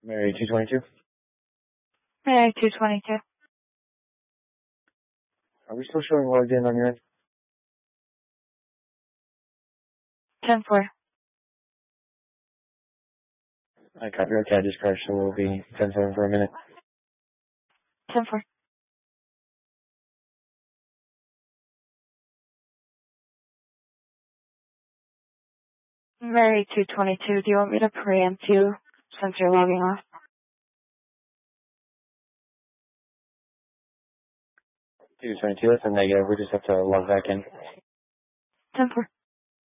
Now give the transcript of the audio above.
Mary 222. Mary 222. Are we still showing logged in on your end? 10-4. I copy. Okay, I just crashed, so we'll be 10-7 for a minute. 10-4. Mary 222, do you want me to preempt you since you're logging off? 222, that's a negative. We just have to log back in. 10-4.